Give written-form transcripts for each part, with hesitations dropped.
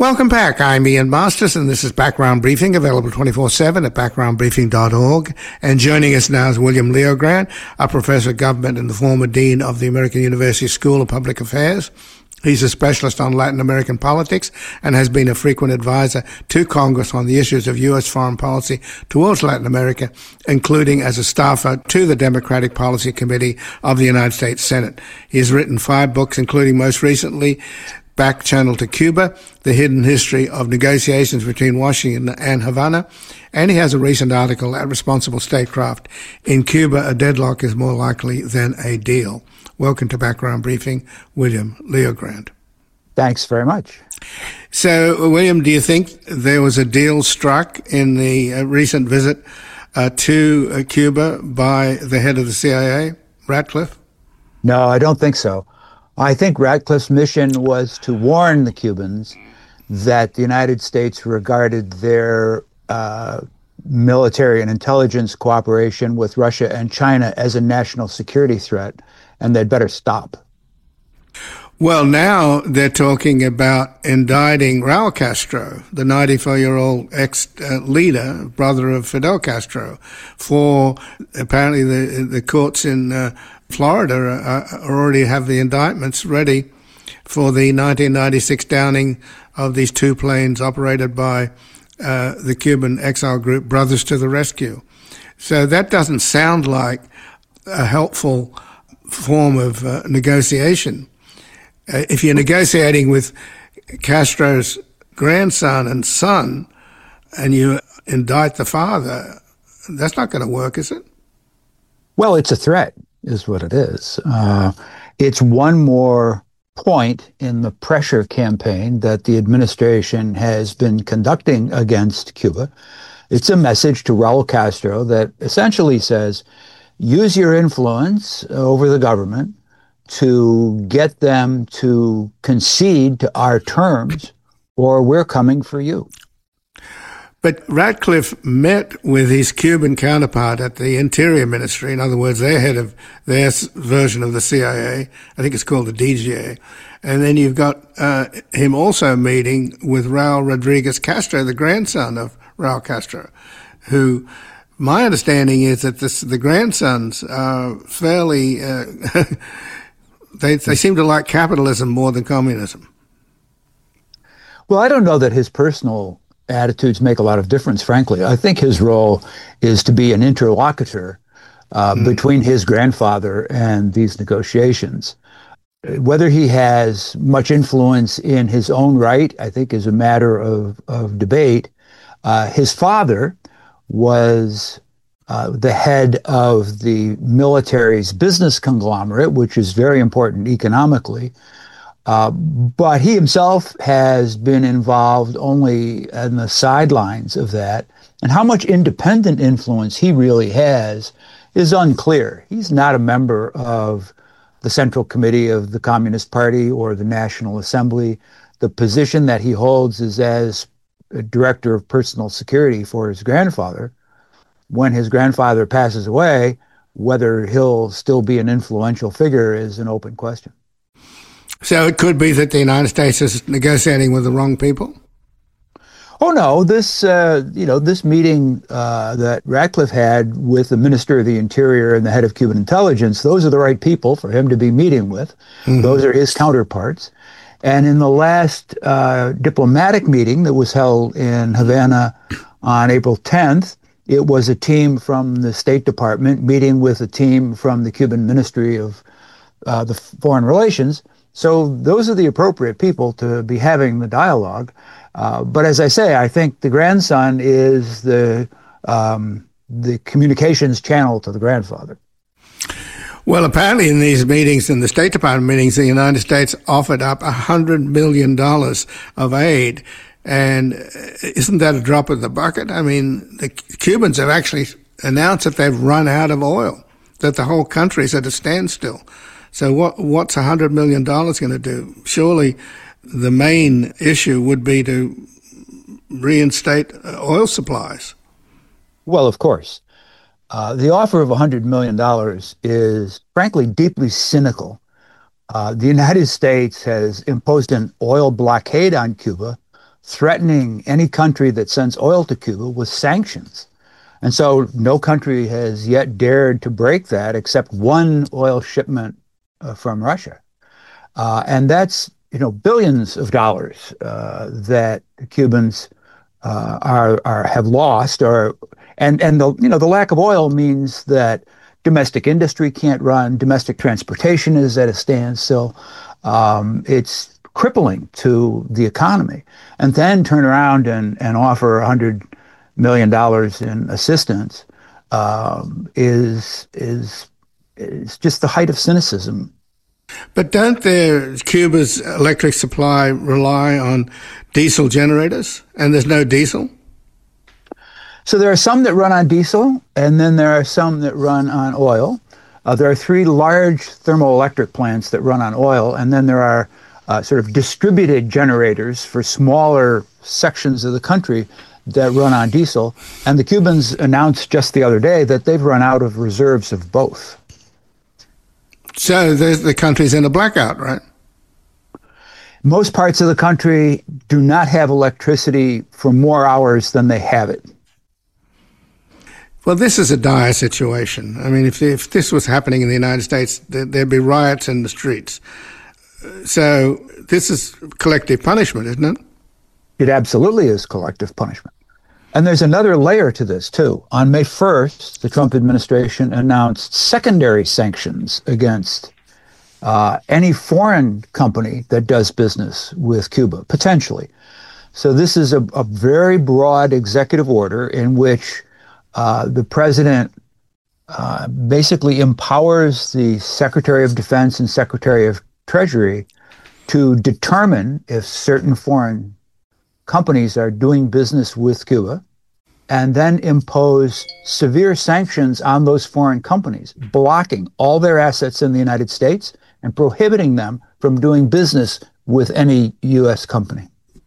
Welcome back. I'm Ian Masters, and this is Background Briefing, available 24/7 at backgroundbriefing.org. And joining us now is William Leogrand, a professor of government and the former dean of the American University School of Public Affairs. He's a specialist on Latin American politics and has been a frequent advisor to Congress on the issues of U.S. foreign policy towards Latin America, including as a staffer to the Democratic Policy Committee of the United States Senate. He has written 5 books, including most recently Back Channel to Cuba, The Hidden History of Negotiations Between Washington and Havana, and he has a recent article at Responsible Statecraft, In Cuba, a Deadlock is More Likely Than a Deal. Welcome to Background Briefing, William Leogrand. Thanks very much. So, William, do you think there was a deal struck in the recent visit to Cuba by the head of the CIA, Ratcliffe? No, I don't think so. I think Ratcliffe's mission was to warn the Cubans that the United States regarded their military and intelligence cooperation with Russia and China as a national security threat, and they'd better stop. Well, now they're talking about indicting Raul Castro, the 94-year-old ex-leader, brother of Fidel Castro, for apparently the courts in Florida already have the indictments ready for the 1996 downing of these 2 planes operated by the Cuban exile group Brothers to the Rescue. So that doesn't sound like a helpful form of negotiation. If you're negotiating with Castro's grandson and son and you indict the father, that's not going to work, is it? Well, it's a threat, is what it is. It's one more point in the pressure campaign that the administration has been conducting against Cuba. It's a message to Raul Castro that essentially says, use your influence over the government to get them to concede to our terms, or we're coming for you. But Ratcliffe met with his Cuban counterpart at the Interior Ministry, in other words, their head of their version of the CIA. I think it's called the DGA. And then you've got him also meeting with Raul Rodriguez Castro, the grandson of Raul Castro, who my understanding is that the grandsons are fairly, they seem to like capitalism more than communism. Well, I don't know that his personal attitudes make a lot of difference, frankly. I think his role is to be an interlocutor between his grandfather and these negotiations. Whether he has much influence in his own right, I think, is a matter of debate. His father was the head of the military's business conglomerate, which is very important economically. But he himself has been involved only in the sidelines of that. And how much independent influence he really has is unclear. He's not a member of the Central Committee of the Communist Party or the National Assembly. The position that he holds is as director of personal security for his grandfather. When his grandfather passes away, whether he'll still be an influential figure is an open question. So it could be that the United States is negotiating with the wrong people? Oh, no. This meeting that Ratcliffe had with the Minister of the Interior and the head of Cuban intelligence, those are the right people for him to be meeting with. Mm-hmm. Those are his counterparts. And in the last diplomatic meeting that was held in Havana on April 10th, it was a team from the State Department meeting with a team from the Cuban Ministry of the Foreign Relations. So those are the appropriate people to be having the dialogue. But as I say, I think the grandson is the communications channel to the grandfather. Well, apparently in these meetings, in the State Department meetings, the United States offered up $100 million of aid. And isn't that a drop in the bucket? I mean, the Cubans have actually announced that they've run out of oil, that the whole country's at a standstill. So what's $100 million going to do? Surely the main issue would be to reinstate oil supplies. Well, of course. The offer of $100 million is, frankly, deeply cynical. The United States has imposed an oil blockade on Cuba threatening any country that sends oil to Cuba with sanctions. And so no country has yet dared to break that except one oil shipment from Russia. And that's, billions of dollars that the Cubans have lost, and the lack of oil means that domestic industry can't run, domestic transportation is at a standstill. It's crippling to the economy. And then turn around and offer $100 million in assistance is just the height of cynicism. But don't Cuba's electric supply rely on diesel generators, and there's no diesel? So there are some that run on diesel, and then there are some that run on oil. There are 3 large thermoelectric plants that run on oil, and then there are sort of distributed generators for smaller sections of the country that run on diesel. And the Cubans announced just the other day that they've run out of reserves of both. So the country's in a blackout, right? Most parts of the country do not have electricity for more hours than they have it. Well, this is a dire situation. I mean, if this was happening in the United States, there'd be riots in the streets. So this is collective punishment, isn't it? It absolutely is collective punishment. And there's another layer to this, too. On May 1st, the Trump administration announced secondary sanctions against any foreign company that does business with Cuba, potentially. So this is a very broad executive order in which the president basically empowers the Secretary of Defense and Secretary of Treasury to determine if certain foreign companies are doing business with Cuba, and then impose severe sanctions on those foreign companies, blocking all their assets in the United States and prohibiting them from doing business with any U.S. company.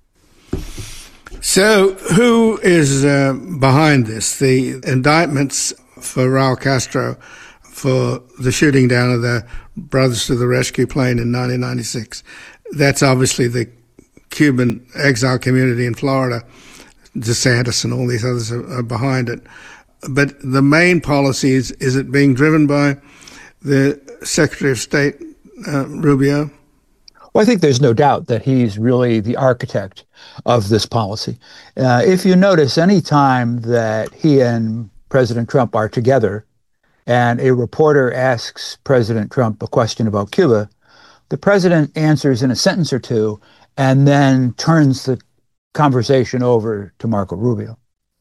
So who is behind this? The indictments for Raul Castro for the shooting down of the Brothers to the Rescue plane in 1996. That's obviously the Cuban exile community in Florida. DeSantis and all these others are behind it. But the main policy is it being driven by the Secretary of State, Rubio? Well, I think there's no doubt that he's really the architect of this policy. If you notice, any time that he and President Trump are together and a reporter asks President Trump a question about Cuba, the president answers in a sentence or two and then turns the conversation over to Marco Rubio,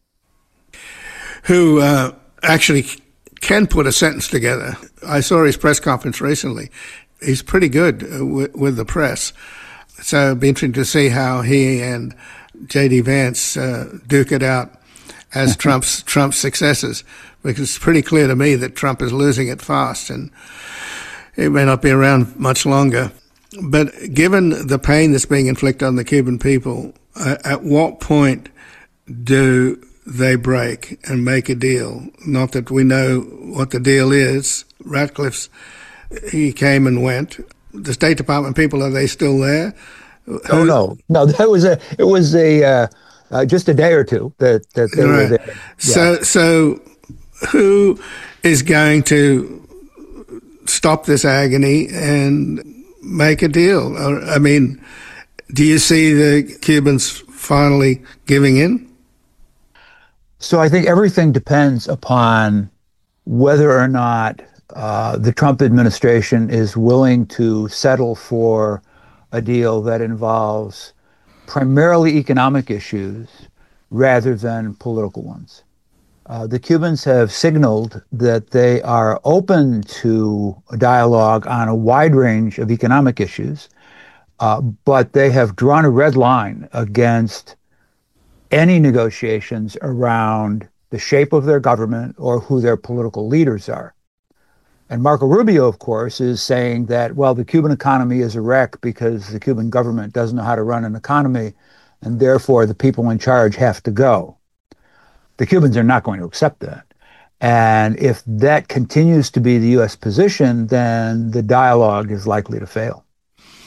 who actually can put a sentence together. I saw his press conference recently. He's pretty good with the press. So it'd be interesting to see how he and J.D. Vance duke it out as Trump's successors, because it's pretty clear to me that Trump is losing it fast, and it may not be around much longer. But given the pain that's being inflicted on the Cuban people, at what point do they break and make a deal? Not that we know what the deal is. Ratcliffe's, he came and went. The State Department people, are they still there? Oh, no, it was just a day or two that they were there. Yeah. So who is going to stop this agony and make a deal? I mean, do you see the Cubans finally giving in? So I think everything depends upon whether or not the Trump administration is willing to settle for a deal that involves primarily economic issues rather than political ones. The Cubans have signaled that they are open to a dialogue on a wide range of economic issues, but they have drawn a red line against any negotiations around the shape of their government or who their political leaders are. And Marco Rubio, of course, is saying that, well, the Cuban economy is a wreck because the Cuban government doesn't know how to run an economy, and therefore the people in charge have to go. The Cubans are not going to accept that. And if that continues to be the U.S. position, then the dialogue is likely to fail.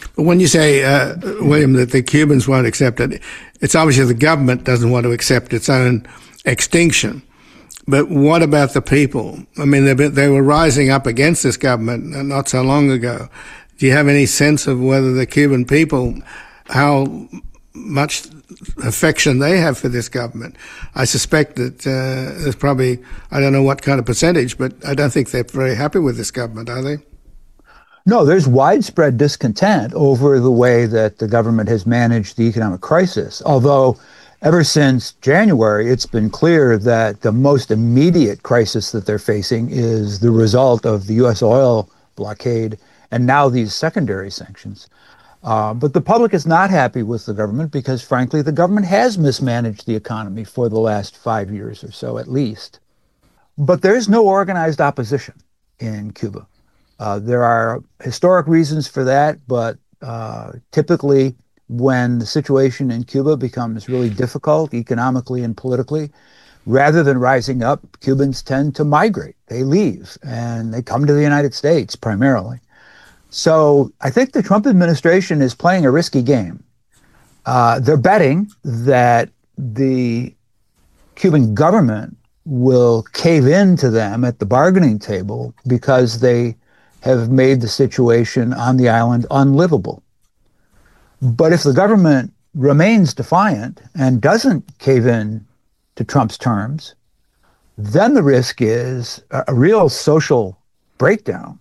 But when you say, William, that the Cubans won't accept it, it's obviously the government doesn't want to accept its own extinction. But what about the people? I mean, they were rising up against this government not so long ago. Do you have any sense of whether the Cuban people, how much affection they have for this government? I suspect that there's probably, I don't know what kind of percentage, but I don't think they're very happy with this government, are they? No, there's widespread discontent over the way that the government has managed the economic crisis, although ever since January, it's been clear that the most immediate crisis that they're facing is the result of the U.S. oil blockade and now these secondary sanctions. But the public is not happy with the government because, frankly, the government has mismanaged the economy for the last 5 years or so, at least. But there is no organized opposition in Cuba. There are historic reasons for that, but typically, when the situation in Cuba becomes really difficult economically and politically, rather than rising up, Cubans tend to migrate. They leave and they come to the United States primarily. So I think the Trump administration is playing a risky game. They're betting that the Cuban government will cave in to them at the bargaining table because they have made the situation on the island unlivable. But if the government remains defiant and doesn't cave in to Trump's terms, then the risk is a real social breakdown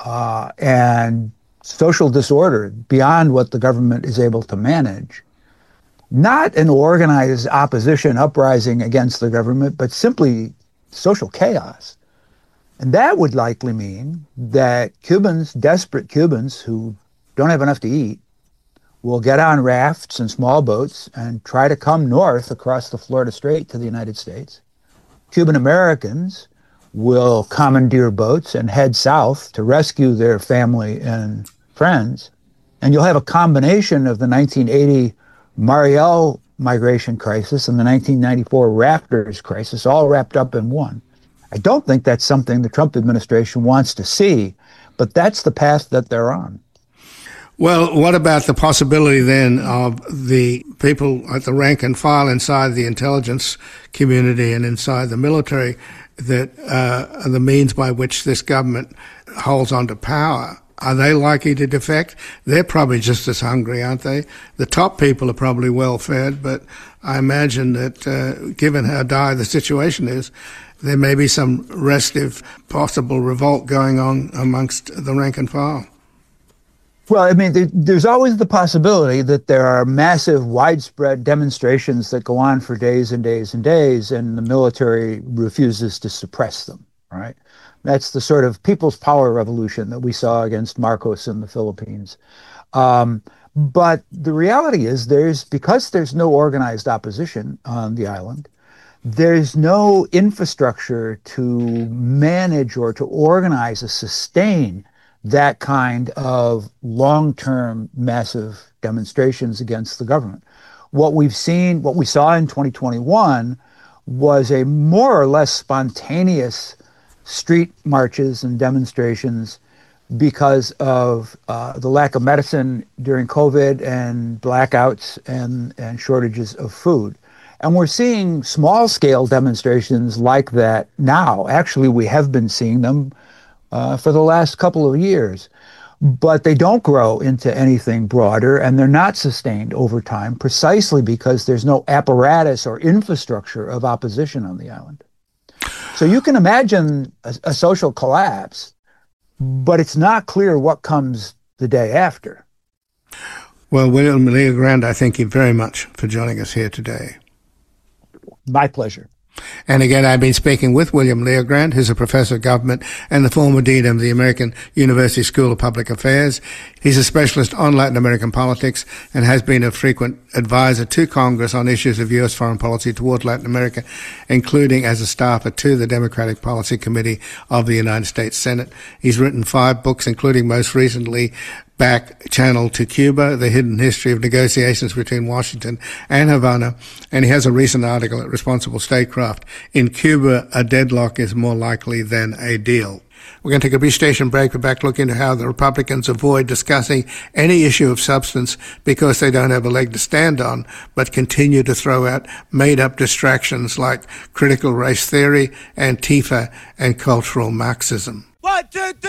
and social disorder beyond what the government is able to manage. Not an organized opposition uprising against the government, but simply social chaos. And that would likely mean that Cubans, desperate Cubans who don't have enough to eat, will get on rafts and small boats and try to come north across the Florida Strait to the United States. Cuban Americans will commandeer boats and head south to rescue their family and friends. And you'll have a combination of the 1980 Mariel migration crisis and the 1994 Raptors crisis all wrapped up in one. I don't think that's something the Trump administration wants to see, but that's the path that they're on. Well, what about the possibility then of the people at the rank and file inside the intelligence community and inside the military that are the means by which this government holds on to power? Are they likely to defect? They're probably just as hungry, aren't they? The top people are probably well fed, but I imagine that given how dire the situation is, there may be some restive possible revolt going on amongst the rank and file. Well, I mean, there's always the possibility that there are massive, widespread demonstrations that go on for days and days and days, and the military refuses to suppress them, right? That's the sort of people's power revolution that we saw against Marcos in the Philippines. But the reality is because there's no organized opposition on the island, there's no infrastructure to manage or to organize or sustain that kind of long-term massive demonstrations against the government. What we saw in 2021 was a more or less spontaneous street marches and demonstrations because of the lack of medicine during COVID and blackouts and shortages of food. And we're seeing small-scale demonstrations like that now. Actually, we have been seeing them for the last couple of years, but they don't grow into anything broader and they're not sustained over time precisely because there's no apparatus or infrastructure of opposition on the island. So you can imagine a social collapse, but it's not clear what comes the day after. Well, William LeoGrande, I thank you very much for joining us here today. My pleasure. And again, I've been speaking with William LeoGrande, who's a professor of government and the former dean of the American University School of Public Affairs. He's a specialist on Latin American politics and has been a frequent advisor to Congress on issues of U.S. foreign policy toward Latin America, including as a staffer to the Democratic Policy Committee of the United States Senate. He's written 5 books, including most recently back channel to Cuba, the hidden history of negotiations between Washington and Havana. And he has a recent article at Responsible Statecraft. In Cuba, a deadlock is more likely than a deal. We're going to take a brief station break. We're back to look into how the Republicans avoid discussing any issue of substance because they don't have a leg to stand on, but continue to throw out made-up distractions like critical race theory, Antifa, and cultural Marxism. 1, 2, 3.